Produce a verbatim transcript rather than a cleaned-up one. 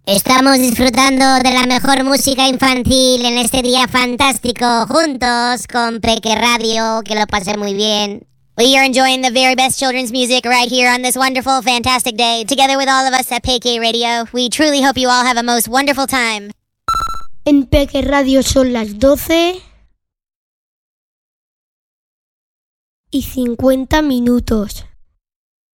Estamos disfrutando de la mejor música infantil en este día fantástico, juntos con Peque Radio, que lo pasé muy bien. We are enjoying the very best children's music right here on this wonderful, fantastic day, together with all of us at Peque Radio. We truly hope you all have a most wonderful time. En Peque Radio son las doce y cincuenta minutos.